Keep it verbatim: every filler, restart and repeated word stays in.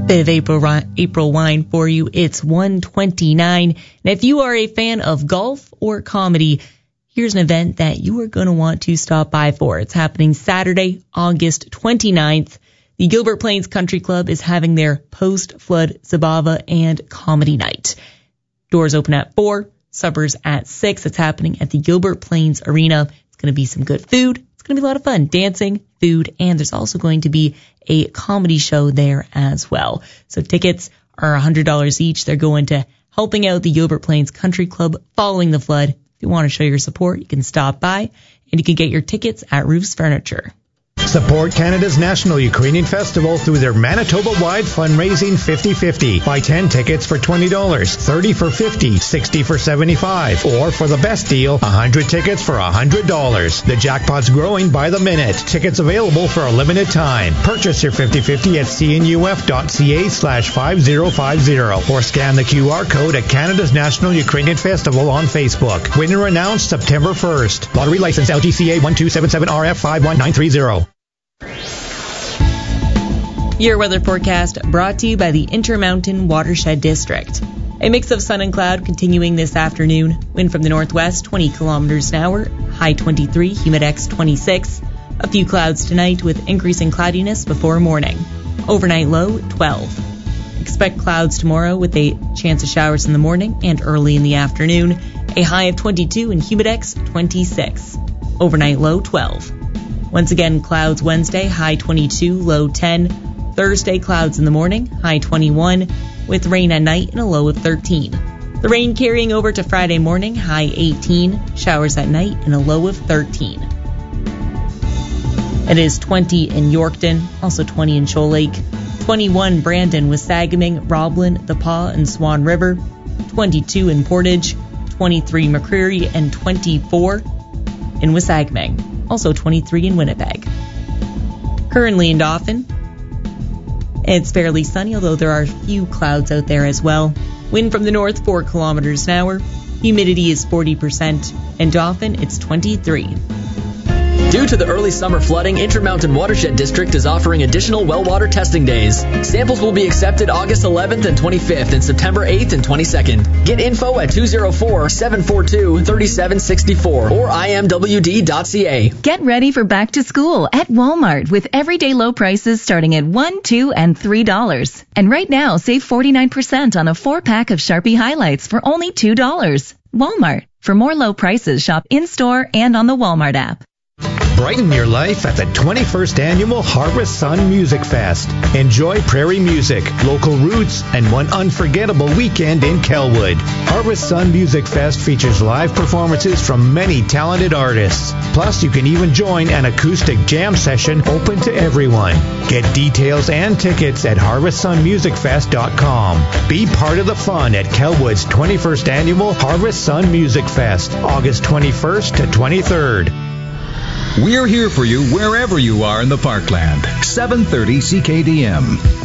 Bit of April, April wine for you. It's one twenty-nine. And if you are a fan of golf or comedy, here's an event that you are going to want to stop by for. It's happening Saturday, August twenty-ninth. The Gilbert Plains Country Club is having their post-flood Zabava and comedy night. Doors open at four, suppers at six. It's happening at the Gilbert Plains Arena. It's going to be some good food. It's going to be a lot of fun. Dancing, food, and there's also going to be a comedy show there as well. So tickets are one hundred dollars each. They're going to helping out the Gilbert Plains Country Club following the flood. If you want to show your support, you can stop by, and you can get your tickets at Roof's Furniture. Support Canada's National Ukrainian Festival through their Manitoba-wide fundraising fifty fifty. Buy ten tickets for twenty dollars, thirty for fifty dollars, sixty for seventy-five dollars, or for the best deal, one hundred tickets for one hundred dollars. The jackpot's growing by the minute. Tickets available for a limited time. Purchase your fifty fifty at cnuf.ca slash 5050 or scan the Q R code at Canada's National Ukrainian Festival on Facebook. Winner announced September first. Lottery license L G C A one two seven seven R F five one nine three zero. Your weather forecast brought to you by the Intermountain Watershed District. A mix of sun and cloud continuing this afternoon. Wind from the northwest, twenty kilometers an hour. High twenty-three, humidex twenty-six. A few clouds tonight with increasing cloudiness before morning. Overnight low, twelve. Expect clouds tomorrow with a chance of showers in the morning and early in the afternoon. A high of twenty-two and humidex twenty-six. Overnight low, twelve. Once again, clouds Wednesday, high twenty-two, low ten. Thursday, clouds in the morning, high twenty-one, with rain at night and a low of thirteen. The rain carrying over to Friday morning, high eighteen, showers at night and a low of thirteen. It is twenty in Yorkton, also twenty in Shoal Lake, twenty-one Brandon, Wasagaming, Roblin, The Paw, and Swan River, twenty-two in Portage, twenty-three McCreary, and twenty-four in Wasagaming. Also twenty-three in Winnipeg. Currently in Dauphin, it's fairly sunny, although there are a few clouds out there as well. Wind from the north, four kilometers an hour. Humidity is forty percent. In Dauphin, it's twenty-three. Due to the early summer flooding, Intermountain Watershed District is offering additional well water testing days. Samples will be accepted August eleventh and twenty-fifth and September eighth and twenty-second. Get info at two oh four, seven four two, three seven six four or I M W D dot C A. Get ready for back to school at Walmart with everyday low prices starting at one dollars, two dollars, and three dollars. And right now, save forty-nine percent on a four-pack of Sharpie highlights for only two dollars. Walmart. For more low prices, shop in-store and on the Walmart app. Brighten your life at the twenty-first Annual Harvest Sun Music Fest. Enjoy prairie music, local roots, and one unforgettable weekend in Kelwood. Harvest Sun Music Fest features live performances from many talented artists. Plus, you can even join an acoustic jam session open to everyone. Get details and tickets at harvest sun music fest dot com. Be part of the fun at Kelwood's twenty-first Annual Harvest Sun Music Fest, August twenty-first to twenty-third. We're here for you wherever you are in the Parkland. seven thirty C K D M.